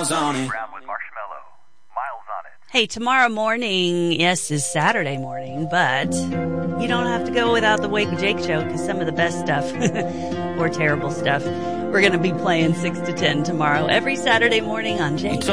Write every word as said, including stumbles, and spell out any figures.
miles on it. Hey, tomorrow morning, yes, is Saturday morning, but you don't have to go without the Wake Jake Show because some of the best stuff or terrible stuff we're going to be playing six to ten tomorrow every Saturday morning on Jake.